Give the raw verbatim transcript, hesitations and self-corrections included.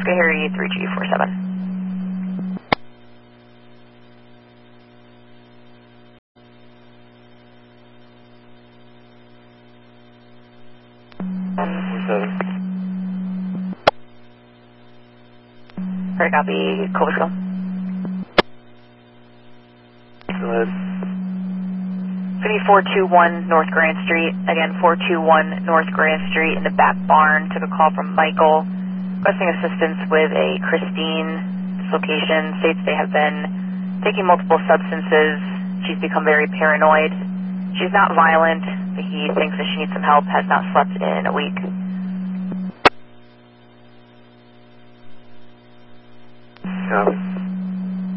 Schoharie three G four seven. seven. Alright, copy. Cobusco. Go ahead. four two one North Grand Street. Again, four two one North Grand Street in the back barn. Took a call from Michael requesting assistance with a Christine dislocation. States they have been taking multiple substances. She's become very paranoid. She's not violent, but he thinks that she needs some help. Has not slept in a week. Copy.